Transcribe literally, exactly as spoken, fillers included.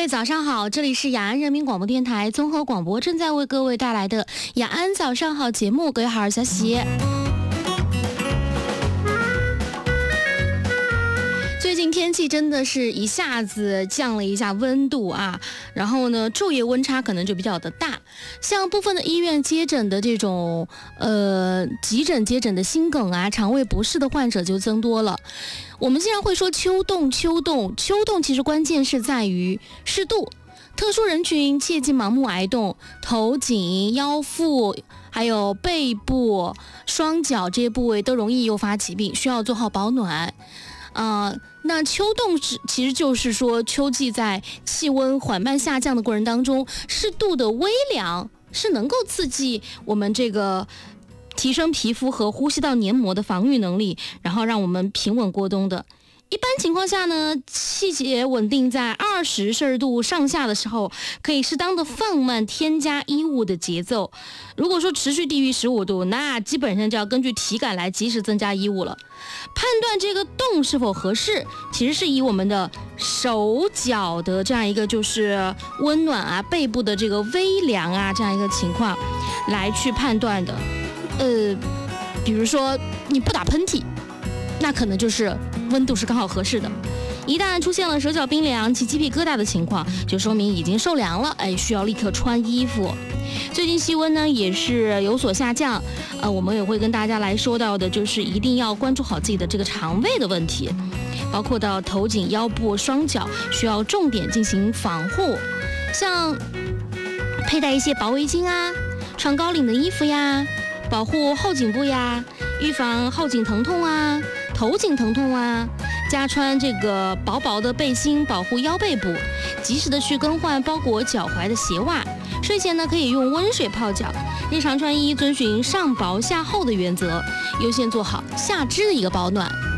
早上好，这里是雅安人民广播电台综合广播正在为各位带来的雅安早上好节目，各位好，小喜。最近天气真的是一下子降了一下温度啊，然后呢昼夜温差可能就比较的大，像部分的医院接诊的这种呃急诊接诊的心梗啊、肠胃不适的患者就增多了。我们经常会说秋冻秋冻秋冻，其实关键是在于适度，特殊人群切忌盲目挨冻，头颈、腰腹还有背部、双脚这些部位都容易诱发疾病，需要做好保暖。呃，那秋冻是其实就是说秋季在气温缓慢下降的过程当中，适度的微凉是能够刺激我们这个提升皮肤和呼吸道黏膜的防御能力，然后让我们平稳过冬的。一般情况下呢，气节稳定在二十摄氏度上下的时候，可以适当的放慢添加衣物的节奏。如果说持续低于十五度，那基本上就要根据体感来及时增加衣物了。判断这个冻是否合适，其实是以我们的手脚的这样一个就是温暖啊，背部的这个微凉啊这样一个情况来去判断的。呃，比如说你不打喷嚏，那可能就是温度是刚好合适的。一旦出现了手脚冰凉、起鸡皮疙瘩的情况，就说明已经受凉了，哎，需要立刻穿衣服。最近气温呢也是有所下降，呃，我们也会跟大家来说到的，就是一定要关注好自己的这个肠胃的问题，包括到头颈、腰部、双脚，需要重点进行防护，像佩戴一些薄围巾啊，穿高领的衣服呀，保护后颈部呀，预防后颈疼痛啊、头颈疼痛啊，加穿这个薄薄的背心保护腰背部，及时的去更换包裹脚踝的鞋袜，睡前呢可以用温水泡脚，日常穿衣遵循上薄下厚的原则，优先做好下肢的一个保暖。